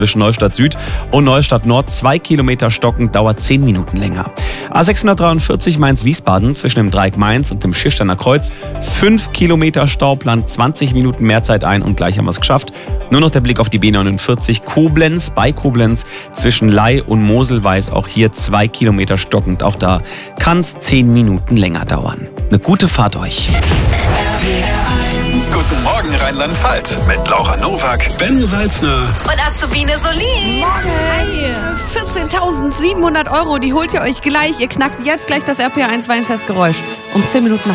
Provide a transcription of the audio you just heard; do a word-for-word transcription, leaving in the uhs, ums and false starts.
zwischen Neustadt Süd und Neustadt Nord zwei Kilometer stockend, dauert zehn Minuten länger. A sechshundertdreiundvierzig Mainz-Wiesbaden zwischen dem Dreieck Mainz und dem Schirsteiner Kreuz. fünf Kilometer Stau, plant zwanzig Minuten mehr Zeit ein und gleich haben wir es geschafft. Nur noch der Blick auf die B neunundvierzig Koblenz, bei Koblenz zwischen Ley und Moselweiß. Auch hier zwei Kilometer stockend. Auch da kann es zehn Minuten länger dauern. Eine gute Fahrt euch. Guten Morgen Rheinland-Pfalz mit Laura Nowak, Ben Salzner und Azubine Solin. Hi. vierzehntausendsiebenhundert Euro, die holt ihr euch gleich. Ihr knackt jetzt gleich das R P R eins Weinfestgeräusch. Um zehn Minuten nach